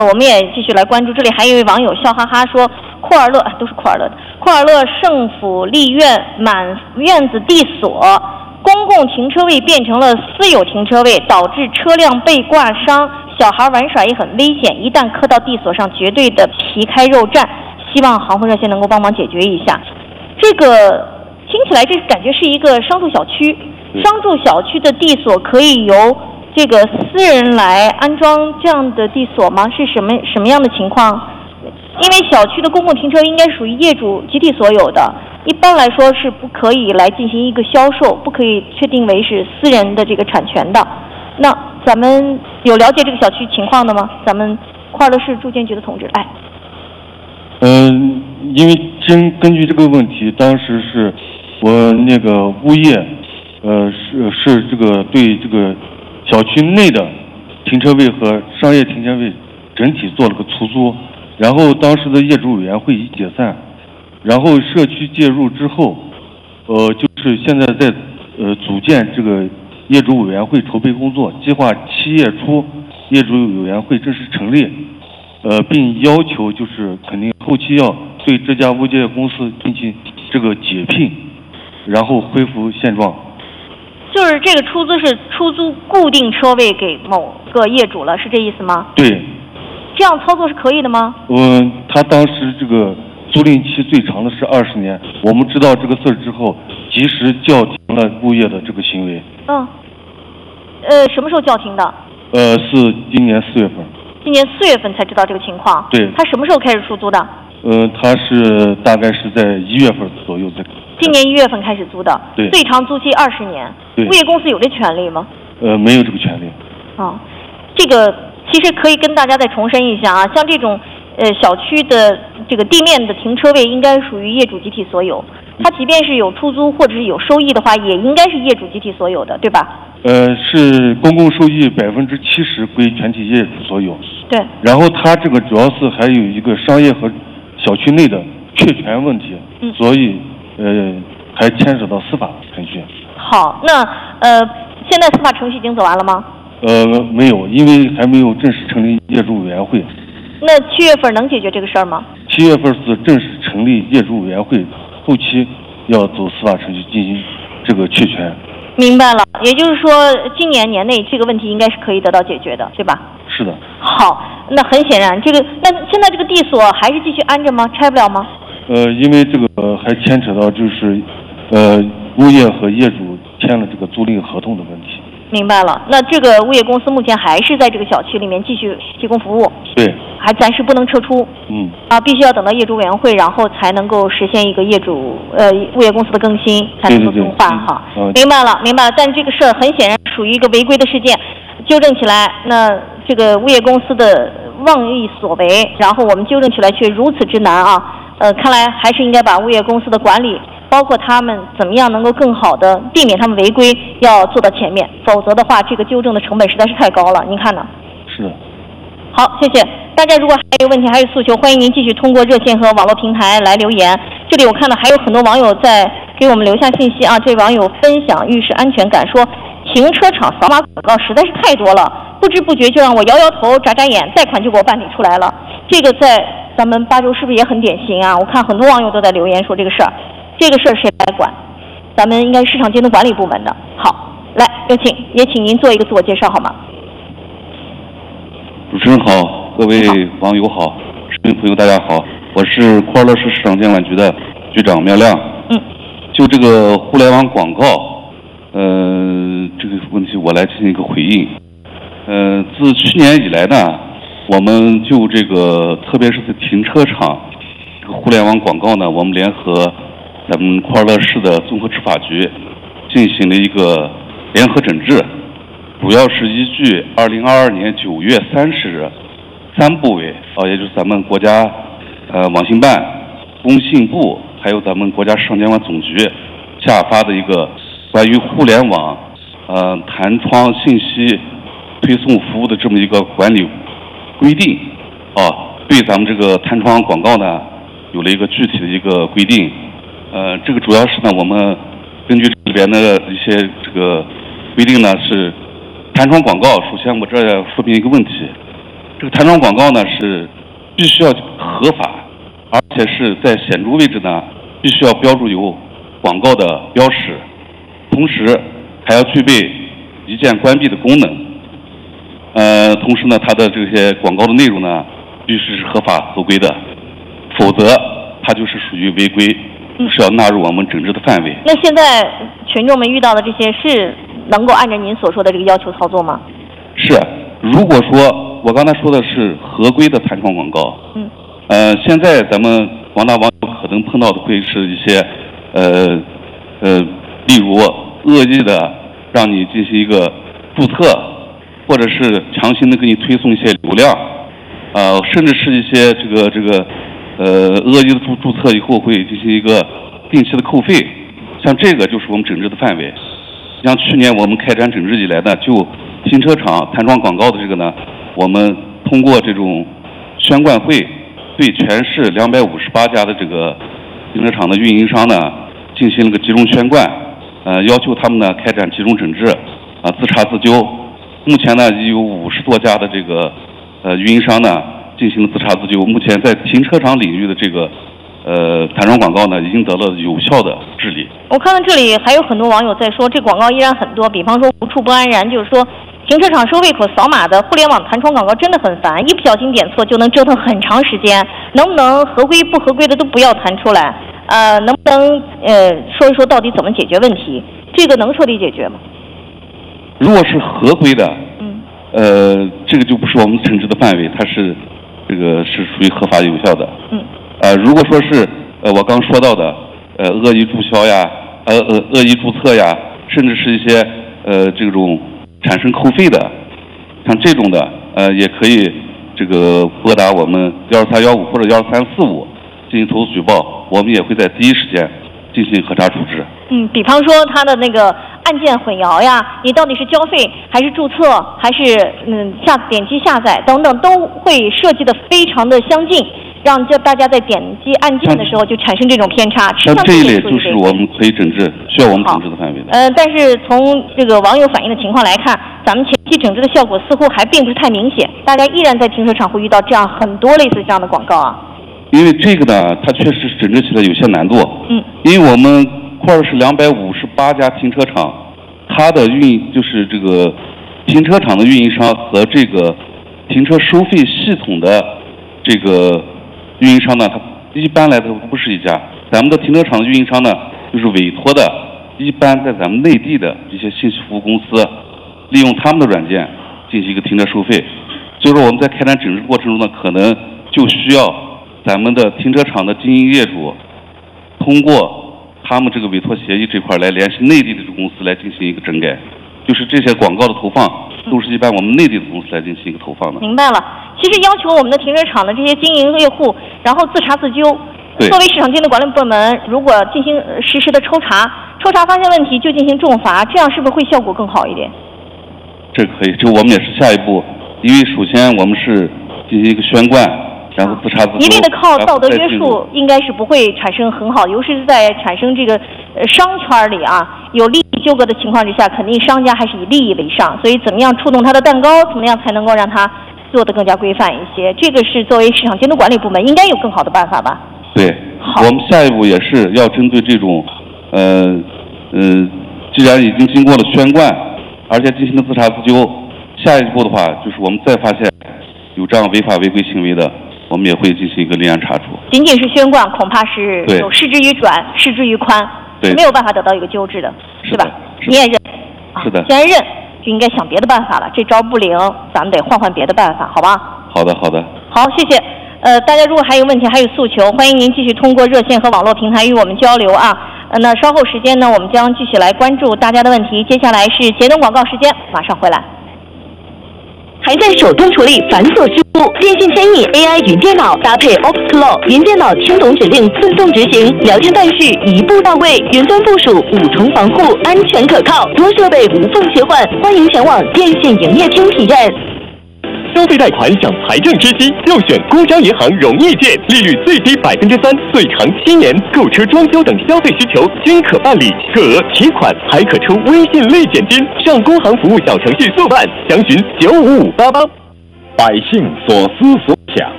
我们也继续来关注。这里还有一位网友笑哈哈说，库尔勒都是库尔勒的，库尔勒圣府立院满院子地锁，公共停车位变成了私有停车位，导致车辆被挂伤，小孩玩耍也很危险，一旦磕到地锁上，绝对的皮开肉绽。希望航空热线能够帮忙解决一下。这个听起来这感觉是一个商住小区，商住小区的地锁可以由这个私人来安装这样的地锁吗？是什么样的情况？因为小区的公共停车应该属于业主集体所有的，一般来说是不可以来进行一个销售，不可以确定为是私人的这个产权的。那咱们有了解这个小区情况的吗？咱们库尔勒市住建局的同志，来。 因为根据这个问题，当时是我那个物业，是这个对这个小区内的停车位和商业停车位整体做了个出租，然后当时的业主委员会已解散，然后社区介入之后，就是现在在组建这个业主委员会筹备工作，计划7月初业主委员会正式成立，并要求就是肯定后期要对这家物业公司进行这个解聘，然后恢复现状。 就是这个出租是出租固定车位给某个业主了，是这意思吗？ 对。 这样操作是可以的吗？ 他当时这个租赁期最长的是20年，我们知道这个事儿之后，及时叫停了物业的这个行为。 什么时候叫停的？ 是今年4月份。 今年4月份才知道这个情况。 对。 他什么时候开始出租的？ 他是大概是在1月份左右在。 今年1月份开始租的。 对。 最长租期20年。 对。 物业公司有这权利吗？ 没有这个权利。 这个其实可以跟大家再重申一下啊，像这种小区的这个地面的停车位应该属于业主集体所有，它即便是有出租或者是有收益的话，也应该是业主集体所有的，对吧？ 是公共收益70%归全体业主所有。 对。然后它这个主要是还有一个商业和小区内的确权问题，所以还牵扯到司法程序。 好，那现在司法程序已经走完了吗？ 没有，因为还没有正式成立业主委员会。 那7月份能解决这个事儿吗 ？7月份是正式成立业主委员会，后期要走司法程序进行这个确权。 明白了，也就是说今年年内这个问题应该是可以得到解决的，对吧？ 是的。 好，那很显然那现在这个地锁还是继续安着吗？拆不了吗？ 因为这个还牵扯到就是物业和业主签了这个租赁合同的问题。 明白了，那这个物业公司目前还是在这个小区里面继续提供服务。 对。 还暂时不能撤出。必须要等到业主委员会，然后才能够实现一个物业公司的更新，才能够更换哈。明白了。但这个事儿很显然属于一个违规的事件，纠正起来，那这个物业公司的妄意所为，然后我们纠正起来却如此之难啊。看来还是应该把物业公司的管理，包括他们怎么样能够更好的避免他们违规，要做到前面，否则的话，这个纠正的成本实在是太高了。您看呢？ 是的。 好，谢谢大家。如果还有问题，还有诉求，欢迎您继续通过热线和网络平台来留言。这里我看到还有很多网友在给我们留下信息啊。这网友分享浴室安全感说，停车场扫码广告实在是太多了，不知不觉就让我摇摇头眨眨眼，贷款就给我办理出来了。这个在咱们巴州是不是也很典型啊？我看很多网友都在留言说这个事儿，这个事儿谁来管？咱们应该市场监督管理部门的。好，来也请您做一个自我介绍好吗？ 主持人好，各位网友好，市民朋友大家好，我是库尔勒市市场监管局的局长苗亮。就这个互联网广告，这个问题我来进行一个回应。自去年以来呢，我们就这个特别是在停车场这个互联网广告呢，我们联合咱们库尔勒市的综合执法局进行了一个联合整治。主要是依据2022年9月30日3部委也就是咱们国家网信办、工信部还有咱们国家市场监管总局下发的一个关于互联网弹窗信息推送服务的这么一个管理规定对咱们这个弹窗广告呢有了一个具体的一个规定。这个主要是呢我们根据这里边的一些这个规定呢是弹窗广告，首先我这要说明一个问题， 这个弹窗广告呢是必须要合法，而且是在显著位置呢必须要标注有广告的标识，同时还要具备一键关闭的功能。同时呢，它的这些广告的内容呢必须是合法合规的，否则它就是属于违规，是要纳入我们整治的范围。 那现在群众们遇到的这些是能够按照您所说的这个要求操作吗？ 是，如果说我刚才说的是合规的弹窗广告，现在咱们广大网友可能碰到的会是一些例如恶意的让你进行一个注册，或者是强行的给你推送一些流量，甚至是一些恶意的注册以后会进行一个定期的扣费，像这个就是我们整治的范围。像去年我们开展整治以来呢，就停车场弹窗广告的这个呢，我们通过这种宣贯会，对全市258家的这个停车场的运营商呢进行了个集中宣贯，要求他们呢开展集中整治，自查自纠。目前呢已有50多家的这个运营商呢进行了自查自纠。目前在停车场领域的这个弹窗广告呢已经得了有效的治理。 我看到这里还有很多网友在说，这广告依然很多，比方说无处不安然，就是说停车场收费口扫码的互联网弹窗广告真的很烦，一不小心点错就能折腾很长时间，能不能合规不合规的都不要弹出来？能不能说一说到底怎么解决问题？这个能彻底解决吗？ 如果是合规的，这个就不是我们整治的范围，它是这个是属于合法有效的。如果说是我刚说到的恶意注销呀，恶意注册呀，甚至是一些这种产生扣费的，像这种的也可以这个拨打我们12315或者12345进行投诉举报，我们也会在第一时间进行核查处置。 比方说他的那个按键混淆呀，你到底是交费还是注册还是点击下载等等，都会设计的非常的相近，让大家在点击按键的时候就产生这种偏差。 像这一类就是我们可以整治，需要我们整治的范围的。 但是从这个网友反映的情况来看，咱们前期整治的效果似乎还并不是太明显，大家依然在停车场会遇到这样很多类似这样的广告啊。 因为这个呢，它确实整治起来有些难度。因为我们库尔市258家停车场，它的就是这个停车场的运营商和这个停车收费系统的这个运营商呢，它一般来说不是一家。咱们的停车场的运营商呢，就是委托的，一般在咱们内地的一些信息服务公司，利用他们的软件进行一个停车收费。所以说我们在开展整治过程中呢，可能就需要咱们的停车场的经营业主通过他们这个委托协议这块来联系内地的这个公司来进行一个整改，就是这些广告的投放都是一般我们内地的公司来进行一个投放的。 明白了，其实要求我们的停车场的这些经营业户，然后自查自纠。作为市场监督管理部门，如果进行实时的抽查发现问题就进行重罚，这样是不是会效果更好一点？ 这可以，这我们也是下一步，因为首先我们是进行一个宣贯，然后自查自纠， 一味的靠道德约束应该是不会产生很好的，尤其是在产生这个商圈里啊有利益纠葛的情况之下，肯定商家还是以利益为上，所以怎么样触动他的蛋糕，怎么样才能够让他做得更加规范一些，这个是作为市场监督管理部门应该有更好的办法吧？ 对，我们下一步也是要针对这种既然已经经过了宣贯，而且进行了自查自纠，下一步的话就是我们再发现有这样违法违规行为的，我们也会进行一个立案查处。 仅仅是宣贯恐怕是有失之于转失之于宽，是没有办法得到一个纠治的，是吧？你也认？ 是的。 既然认，就应该想别的办法了，这招不灵，咱们得换别的办法，好吧？ 好的。 好，谢谢。大家如果还有问题还有诉求，欢迎您继续通过热线和网络平台与我们交流啊。那稍后时间呢，我们将继续来关注大家的问题。接下来是节能广告时间，马上回来。 还在手动处理繁琐事务，电信牵引 AI 云电脑搭配 OpsFlow 云电脑听懂指令自动执行，聊天办事一步到位，云端部署5重防护，安全可靠，多设备无缝切换。欢迎前往电信营业厅体验。 消费贷款享财政之息，就选工商银行容易借，利率最低3%，最长7年，购车装修等消费需求均可办理，个额提款还可抽微信类现金，上工行服务小程序速办，详询95588。 百姓所思所想。